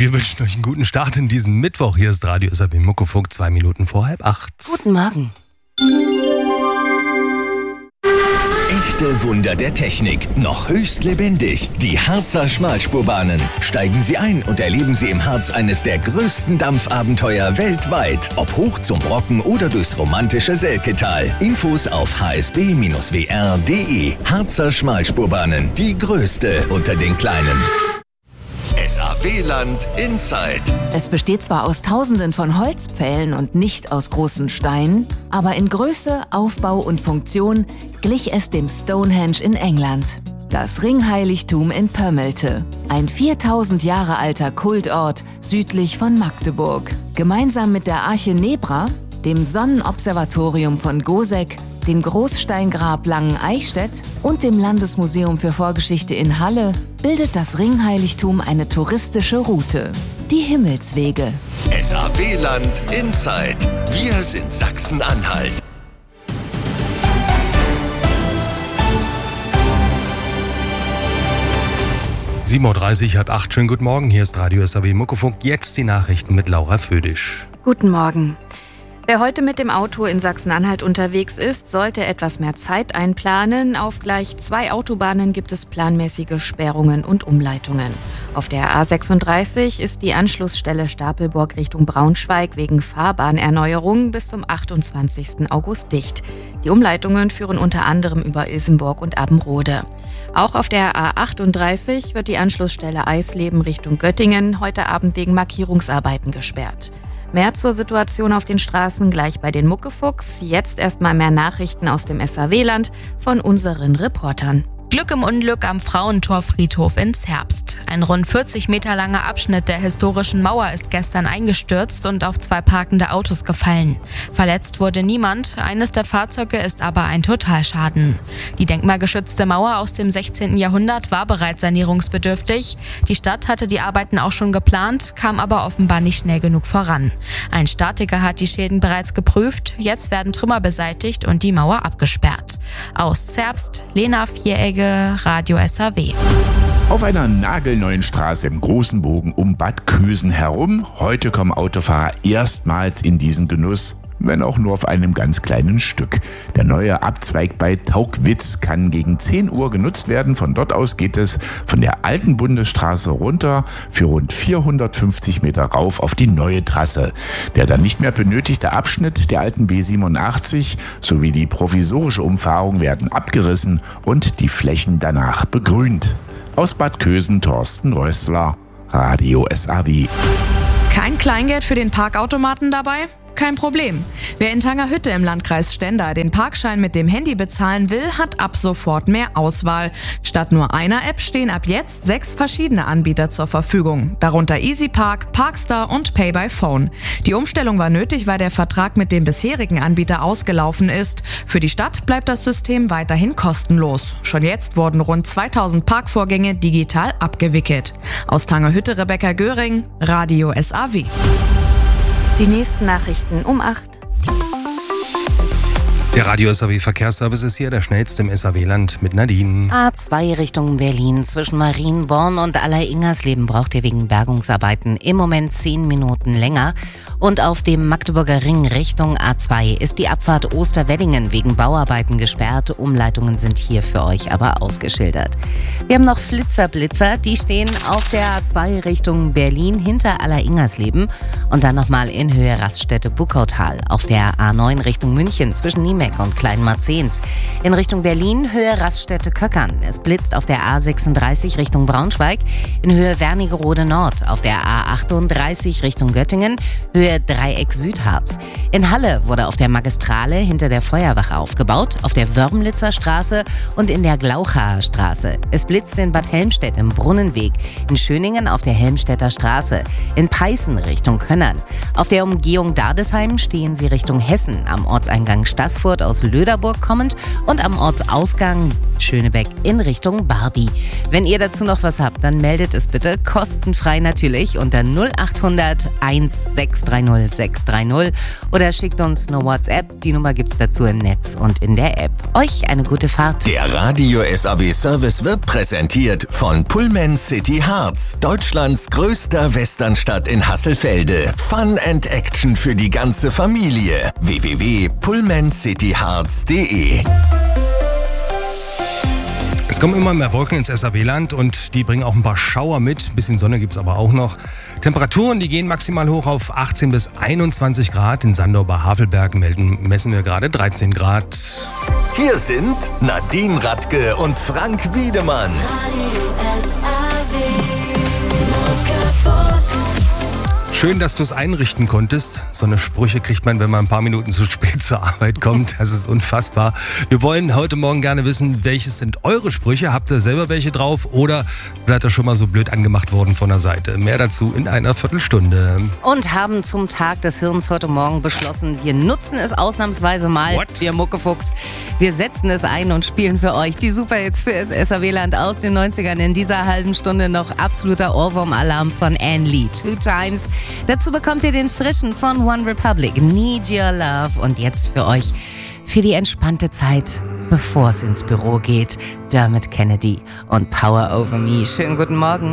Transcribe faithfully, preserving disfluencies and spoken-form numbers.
Wir wünschen euch einen guten Start in diesem Mittwoch. Hier ist Radio S A B Muckefuck, zwei Minuten vor halb acht. Guten Morgen. Echte Wunder der Technik, noch höchst lebendig. Die Harzer Schmalspurbahnen. Steigen Sie ein und erleben Sie im Harz eines der größten Dampfabenteuer weltweit. Ob hoch zum Brocken oder durchs romantische Selketal. Infos auf h s b Bindestrich w r punkt d e. Harzer Schmalspurbahnen, die größte unter den kleinen. S A W-Land Inside. Es besteht zwar aus Tausenden von Holzpfählen und nicht aus großen Steinen, aber in Größe, Aufbau und Funktion glich es dem Stonehenge in England. Das Ringheiligtum in Pömmelte, ein viertausend Jahre alter Kultort südlich von Magdeburg. Gemeinsam mit der Arche Nebra, dem Sonnenobservatorium von Goseck, dem Großsteingrab Langen-Eichstätt und dem Landesmuseum für Vorgeschichte in Halle bildet das Ringheiligtum eine touristische Route. Die Himmelswege. S A W-Land Inside. Wir sind Sachsen-Anhalt. sieben Uhr dreißig, halb acht. Schönen guten Morgen. Hier ist Radio S A W Muckefuck. Jetzt die Nachrichten mit Laura Födisch. Guten Morgen. Wer heute mit dem Auto in Sachsen-Anhalt unterwegs ist, sollte etwas mehr Zeit einplanen. Auf gleich zwei Autobahnen gibt es planmäßige Sperrungen und Umleitungen. Auf der A sechsunddreißig ist die Anschlussstelle Stapelburg Richtung Braunschweig wegen Fahrbahnerneuerung bis zum achtundzwanzigsten August dicht. Die Umleitungen führen unter anderem über Ilsenburg und Abbenrode. Auch auf der A achtunddreißig wird die Anschlussstelle Eisleben Richtung Göttingen heute Abend wegen Markierungsarbeiten gesperrt. Mehr zur Situation auf den Straßen gleich bei den Muckefucks. Jetzt erstmal mehr Nachrichten aus dem S A W-Land von unseren Reportern. Glück im Unglück am Frauentorfriedhof in Zerbst. Ein rund vierzig Meter langer Abschnitt der historischen Mauer ist gestern eingestürzt und auf zwei parkende Autos gefallen. Verletzt wurde niemand, eines der Fahrzeuge ist aber ein Totalschaden. Die denkmalgeschützte Mauer aus dem sechzehnten Jahrhundert war bereits sanierungsbedürftig. Die Stadt hatte die Arbeiten auch schon geplant, kam aber offenbar nicht schnell genug voran. Ein Statiker hat die Schäden bereits geprüft, jetzt werden Trümmer beseitigt und die Mauer abgesperrt. Aus Zerbst, Lena Vieregge, Radio S A W. Auf einer nagelneuen Straße im großen Bogen um Bad Kösen herum. Heute kommen Autofahrer erstmals in diesen Genuss, wenn auch nur auf einem ganz kleinen Stück. Der neue Abzweig bei Taugwitz kann gegen zehn Uhr genutzt werden. Von dort aus geht es von der alten Bundesstraße runter für rund vierhundertfünfzig Meter rauf auf die neue Trasse. Der dann nicht mehr benötigte Abschnitt der alten B siebenundachtzig sowie die provisorische Umfahrung werden abgerissen und die Flächen danach begrünt. Aus Bad Kösen, Thorsten Rössler, Radio S A W. Kein Kleingeld für den Parkautomaten dabei? Kein Problem. Wer in Tangerhütte im Landkreis Stendal den Parkschein mit dem Handy bezahlen will, hat ab sofort mehr Auswahl. Statt nur einer App stehen ab jetzt sechs verschiedene Anbieter zur Verfügung, darunter EasyPark, Parkstar und Pay by Phone. Die Umstellung war nötig, weil der Vertrag mit dem bisherigen Anbieter ausgelaufen ist. Für die Stadt bleibt das System weiterhin kostenlos. Schon jetzt wurden rund zweitausend Parkvorgänge digital abgewickelt. Aus Tangerhütte Rebecca Göring, Radio S A W. Die nächsten Nachrichten um acht. Der Radio S A W Verkehrsservice ist hier der schnellste im S A W-Land mit Nadine. A zwei Richtung Berlin zwischen Marienborn und Allersingersleben braucht ihr wegen Bergungsarbeiten im Moment zehn Minuten länger. Und auf dem Magdeburger Ring Richtung A zwei ist die Abfahrt Osterweddingen wegen Bauarbeiten gesperrt. Umleitungen sind hier für euch aber ausgeschildert. Wir haben noch Flitzerblitzer, die stehen auf der A zwei Richtung Berlin hinter Allersingersleben und dann nochmal in Höhe Raststätte-Buckautal. Auf der A neun Richtung München zwischen Niemeck und Kleinmarzens. In Richtung Berlin Höhe Raststätte-Köckern. Es blitzt auf der A sechsunddreißig Richtung Braunschweig in Höhe Wernigerode Nord. Auf der A achtunddreißig Richtung Göttingen Höhe Dreieck Südharz. In Halle wurde auf der Magistrale hinter der Feuerwache aufgebaut, auf der Wörmlitzer Straße und in der Glauchaer Straße. Es blitzt in Bad Helmstedt im Brunnenweg, in Schöningen auf der Helmstedter Straße, in Peißen Richtung Könnern. Auf der Umgehung Dardesheim stehen sie Richtung Hessen am Ortseingang Staßfurt Frankfurt aus Löderburg kommend und am Ortsausgang Schönebeck in Richtung Barbie. Wenn ihr dazu noch was habt, dann meldet es bitte kostenfrei natürlich unter null acht hundert eins sechs drei null sechs drei null oder schickt uns eine WhatsApp. Die Nummer gibt's dazu im Netz und in der App. Euch eine gute Fahrt. Der Radio S A W Service wird präsentiert von Pullman City Harz, Deutschlands größter Westernstadt in Hasselfelde. Fun and Action für die ganze Familie. w w w punkt pullman city harz punkt d e Es kommen immer mehr Wolken ins S A W-Land und die bringen auch ein paar Schauer mit. Ein bisschen Sonne gibt es aber auch noch. Temperaturen, die gehen maximal hoch auf achtzehn bis einundzwanzig Grad. In Sandau bei Havelberg melden, messen wir gerade dreizehn Grad. Hier sind Nadine Radke und Frank Wiedemann. Schön, dass du es einrichten konntest. So eine Sprüche kriegt man, wenn man ein paar Minuten zu spät zur Arbeit kommt. Das ist unfassbar. Wir wollen heute Morgen gerne wissen, welches sind eure Sprüche? Habt ihr selber welche drauf oder seid ihr schon mal so blöd angemacht worden von der Seite? Mehr dazu in einer Viertelstunde. Und haben zum Tag des Hirns heute Morgen beschlossen, wir nutzen es ausnahmsweise mal, What? wir Muckefuchs. Wir setzen es ein und spielen für euch die Superhits für das S A W-Land aus den neunzigern. In dieser halben Stunde noch absoluter Ohrwurm-Alarm von Anne Lee. Two Times. Dazu bekommt ihr den frischen von One Republic, Need Your Love. Und jetzt für euch, für die entspannte Zeit, bevor es ins Büro geht, Dermot Kennedy und Power Over Me. Schönen guten Morgen.